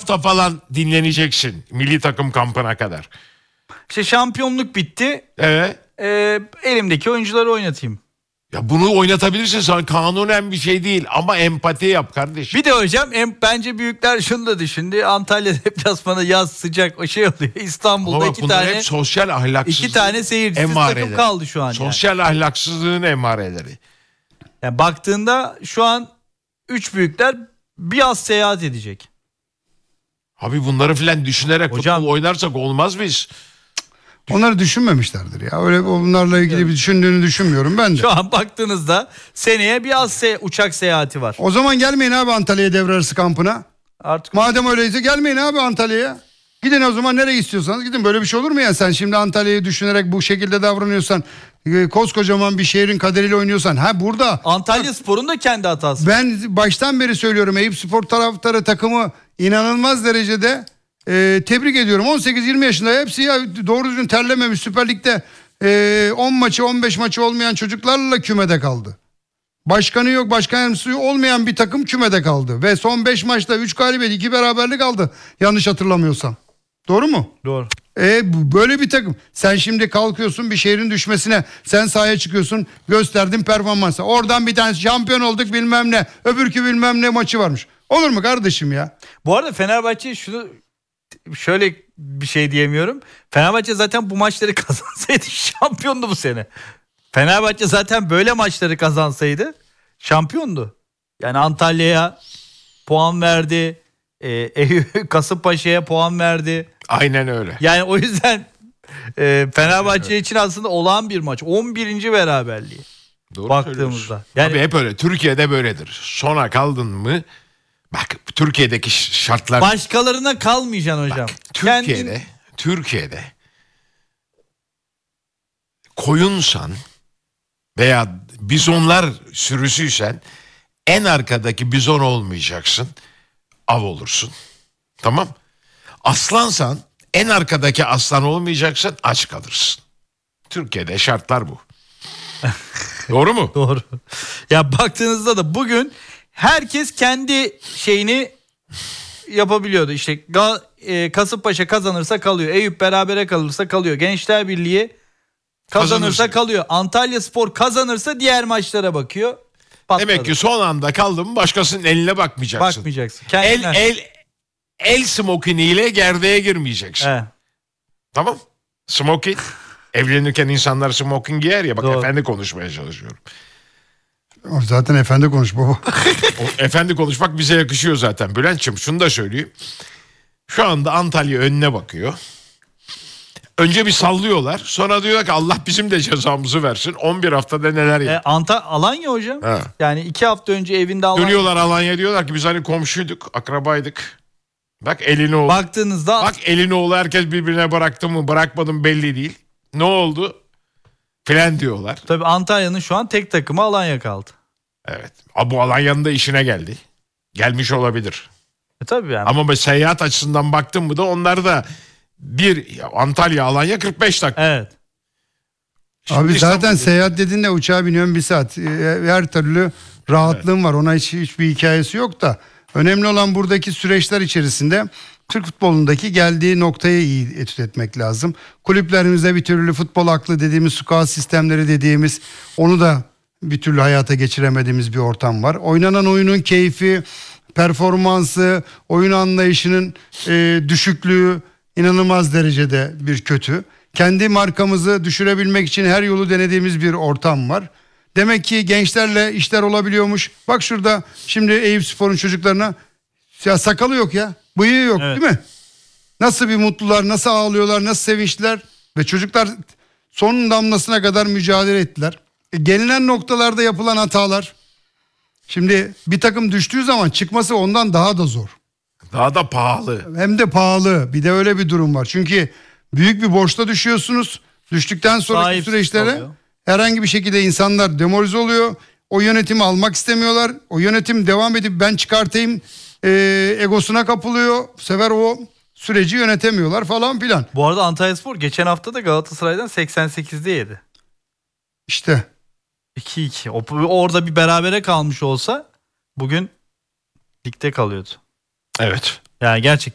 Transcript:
hafta falan dinleneceksin milli takım kampına kadar. İşte şampiyonluk bitti. Evet. Elimdeki oyuncuları oynatayım. Ya bunu oynatabilirsin, sana kanunen bir şey değil ama empati yap kardeşim. Bir de hocam bence büyükler şunu da düşündü. Antalya deplasmanı yaz sıcak o şey oluyor. İstanbul'da Ama iki tane hep sosyal ahlaksızlığın 2 tane seyircisiz takım kaldı şu an. Sosyal ahlaksızlığın emareleri. Yani baktığında şu an 3 büyükler bir yaz seyahat edecek. Abi bunları filan düşünerek hocam, futbol oynarsak olmaz mıyız? Onları düşünmemişlerdir ya. Öyle bunlarla ilgili bir düşündüğünü düşünmüyorum ben de. Şu an baktığınızda seneye bir yaz uçak seyahati var. O zaman gelmeyin abi Antalya'ya devre arası kampına. Artık madem öyleyse gelmeyin abi Antalya'ya. Gidin o zaman nereye istiyorsanız gidin. Böyle bir şey olur mu ya? Sen şimdi Antalya'yı düşünerek bu şekilde davranıyorsan, koskocaman bir şehrin kaderiyle oynuyorsan. Ha burada. Antalya Spor'un da kendi hatası. Ben baştan beri söylüyorum, Eyüpspor taraftarı takımı inanılmaz derecede tebrik ediyorum. 18-20 yaşında hepsi ya doğru düzgün terlememiş, Süper Lig'de 10 maçı 15 maçı olmayan çocuklarla kümede kaldı. Başkanı yok, başkan yardımcısı olmayan bir takım kümede kaldı. Ve son 5 maçta 3 galibiyet 2 beraberlik aldı. Yanlış hatırlamıyorsam. Doğru mu? Doğru. Böyle bir takım. Sen şimdi kalkıyorsun bir şehrin düşmesine. Sen sahaya çıkıyorsun, gösterdin performansı. Oradan bir tane şampiyon olduk bilmem ne. Öbürkü bilmem ne maçı varmış. Olur mu kardeşim ya? Bu arada Fenerbahçe şöyle bir şey diyemiyorum. Fenerbahçe zaten bu maçları kazansaydı şampiyondu bu sene. Fenerbahçe zaten böyle maçları kazansaydı şampiyondu. Yani Antalya'ya puan verdi. Kasımpaşa'ya puan verdi. Aynen öyle. Yani o yüzden Fenerbahçe için aslında olağan bir maç. 11. beraberliği. Doğru baktığımızda. Yani abi hep öyle. Türkiye'de böyledir. Sona kaldın mı? Bak Türkiye'deki şartlar. Başkalarına kalmayacaksın hocam. Bak, Türkiye'de koyunsan veya bizonlar sürüsüysen en arkadaki bizon olmayacaksın. Av olursun. Tamam. Aslansan en arkadaki aslan olmayacaksın, aç kalırsın. Türkiye'de şartlar bu. Doğru mu? Doğru. Ya baktığınızda da bugün herkes kendi şeyini yapabiliyordu. İşte Kasımpaşa kazanırsa kalıyor. Eyüp berabere kalırsa kalıyor. Gençler Birliği kazanırsa kalıyor. Antalya Spor kazanırsa diğer maçlara bakıyor. Patladı. Demek ki son anda kaldın mı başkasının eline bakmayacaksın. Bakmayacaksın. El smokiniyle gerdeğe girmeyeceksin. Evet. Tamam. Smoking. Evlenirken insanlar smoking giyer ya. Bak Doğru. efendi konuşmaya çalışıyorum. Zaten efendi konuş baba. Efendi konuşmak bize yakışıyor zaten. Bülent'ciğim şunu da söyleyeyim. Şu anda Antalya önüne bakıyor. Önce bir sallıyorlar. Sonra diyorlar ki Allah bizim de cezamızı versin. 11 haftada neler yaptı. Alanya hocam. Ha. Yani 2 hafta önce evinde Alanya. Dönüyorlar Alanya, diyorlar ki biz hani komşuyduk, akrabaydık. Bak Elinoğlu. Baktığınızda. Bak Elinoğlu herkes birbirine bıraktı mı bırakmadı mı belli değil. Ne oldu? Filan diyorlar. Tabii Antalya'nın şu an tek takımı Alanya kaldı. Evet. Bu Alanya'nın da işine geldi. Gelmiş olabilir. Tabii yani. Ama seyahat açısından baktın mı da onlar da Antalya Alanya 45 dakika. Evet. Şimdi Abi zaten İstanbul... seyahat dediğinde uçağa biniyorsun 1 saat. Her türlü rahatlığın var. Ona hiçbir hikayesi yok da. Önemli olan buradaki süreçler içerisinde Türk futbolundaki geldiği noktayı iyi etüt etmek lazım. Kulüplerimizde bir türlü futbol aklı dediğimiz, scout sistemleri dediğimiz, onu da bir türlü hayata geçiremediğimiz bir ortam var. Oynanan oyunun keyfi, performansı, oyun anlayışının düşüklüğü inanılmaz derecede bir kötü. Kendi markamızı düşürebilmek için her yolu denediğimiz bir ortam var. Demek ki gençlerle işler olabiliyormuş. Bak şurada şimdi Eyüpspor'un çocuklarına ya sakalı yok ya, bıyığı yok, evet, değil mi? Nasıl bir mutlular, nasıl ağlıyorlar, nasıl sevinçliler ve çocuklar son damlasına kadar mücadele ettiler. Gelinen noktalarda yapılan hatalar. Şimdi bir takım düştüğü zaman çıkması ondan daha da zor. Daha da pahalı. Hem de pahalı. Bir de öyle bir durum var. Çünkü büyük bir borçta düşüyorsunuz. Düştükten sonraki süreçlere herhangi bir şekilde insanlar demoralize oluyor. O yönetimi almak istemiyorlar. O yönetim devam edip ben çıkartayım egosuna kapılıyor. Bu sefer o süreci yönetemiyorlar falan filan. Bu arada Antalyaspor geçen hafta da Galatasaray'dan 88'de yedi. İşte. 2-2. Orada bir berabere kalmış olsa bugün ligde kalıyordu. Evet. Yani gerçekten